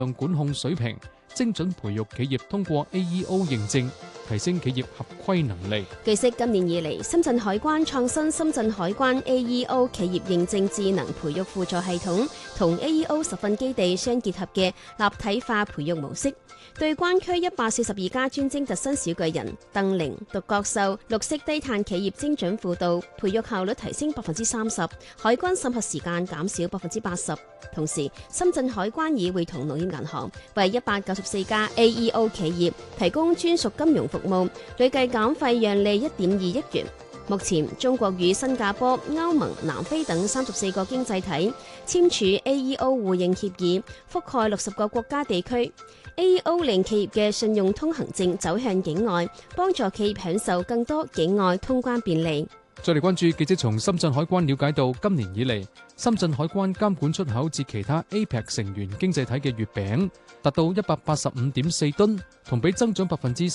管控水平，精準培育企業通過 AEO 認證，提升企業合規能力。 據悉，今年以嚟，深圳海關創新深圳海關 AEO 企業認證智能培育輔助系統，同 AEO 實訓基地相結合嘅立體化培育模式，對關區142家專精特新小巨人、鄧玲、獨角獸、綠色低碳企業精準輔導，培育效率提升30%，海關審核時間減少80%。同時，深圳海關已會同農業銀行為194家 AEO 企業提供專屬金融服務，累計減費讓利1.2億元。目前，中國與新加坡、歐盟、南非等34個經濟體簽署 AEO 互認協議，覆蓋60個國家地區。AEO 令企業嘅信用通行證走向境外，幫助企業享受更多境外通關便利。 再嚟關注記者從深圳海關了解到，今年以嚟，深圳海關監管出口至其他 APEC 成員經濟體嘅月餅達到185.4噸，同比增長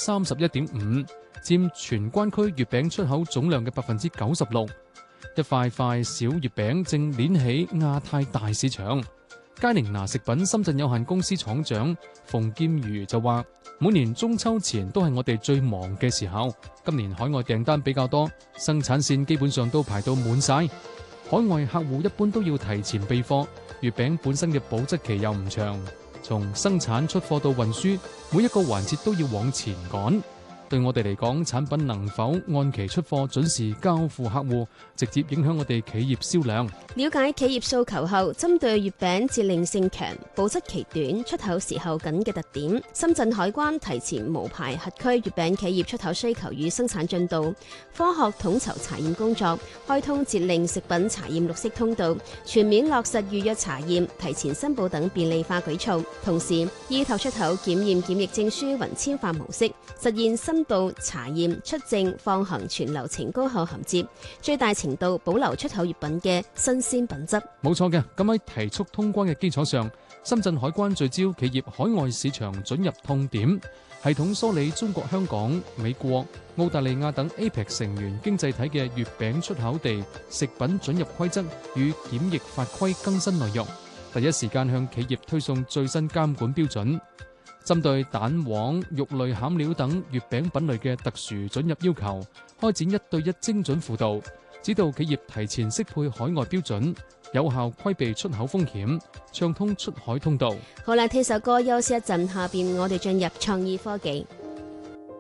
31.5%，佔全關區月餅出口總量嘅96%。一塊塊小月餅正鏈起亞太大市場。佳寧拿食品深圳有限公司廠長馮劍如就話：每年中秋前都係我哋最忙嘅時候，今年海外訂單比較多，生產線基本上都排到滿晒。海外客戶一般都要提前備貨，月餅本身嘅保質期又唔長，從生產出貨到運輸，每一個環節都要往前趕。對我哋嚟講，產品能否按期出貨、準時交付客戶，直接影響我哋企業銷量。 了解企業訴求後，針對月餅節令性強、保質期短、出口時候緊嘅特點，深圳海關提前無牌核區月餅企業出口需求與生產進度，科學統籌查驗工作，開通節令食品查驗綠色通道，全面落實預約查驗、提前申報等便利化舉措。同時，依託出口檢驗檢疫證書雲簽化模式，實現申報、查驗、出證、放行全流程高效銜接，最大程度保留出口月餅嘅新鮮品質。 冇錯嘅，咁喺提速通關嘅基礎上，深圳海關聚焦企業海外市場准入痛點，系統梳理中國香港、美國、澳大利亞等 APEC 成員經濟體嘅月餅出口地食品准入規則與檢疫法規更新內容，第一時間向企業推送最新監管標準。針對蛋黃、肉類餡料等月餅品類嘅特殊准入要求，開展1對1精準輔導，指導企業提前適配海外標準，有效規避出口風險，暢通出海通道。 好啦，聽首歌休息一陣，下邊我哋進入創意科技。